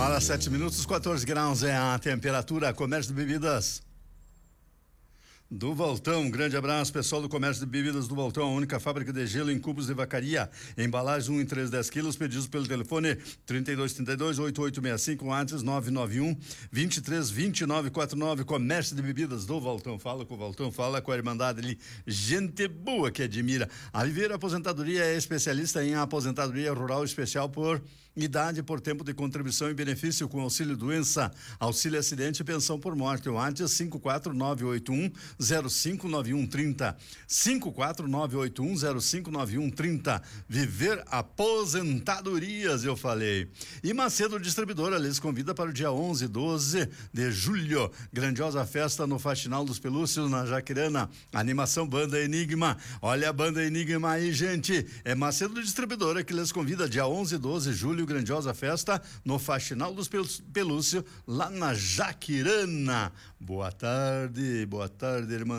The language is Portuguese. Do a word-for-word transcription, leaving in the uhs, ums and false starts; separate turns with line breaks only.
Hora sete minutos, quatorze graus é a temperatura. Comércio de bebidas do Voltão. Um grande abraço, pessoal do Comércio de Bebidas do Voltão, a única fábrica de gelo em cubos de vacaria. Embalagens um em três, dez quilos, pedidos pelo telefone trinta e dois, trinta e dois, oitenta e oito sessenta e cinco, antes nove nove um, vinte e três, vinte e nove, quarenta e nove. Comércio de Bebidas do Voltão. Fala com o Voltão, fala com a Irmandade ali. Gente boa que admira. A Viver Aposentadoria é especialista em aposentadoria rural especial por idade, por tempo de contribuição e benefício com auxílio doença, auxílio acidente e pensão por morte. O antes cinco quatro nove oito um zero cinco nove um trinta, cinco quatro nove oito um zero cinco nove um trinta. Viver Aposentadorias, eu falei. E Macedo Distribuidora lhes convida para o dia onze e doze de julho, grandiosa festa no Faxinal dos Pelúcios, na Jaquirana, animação Banda Enigma. Olha a Banda Enigma aí, gente. É Macedo Distribuidora que lhes convida dia onze e doze de julho, grandiosa festa no Faxinal dos Pelúcios, lá na Jaquirana. Boa tarde, boa tarde, irmã.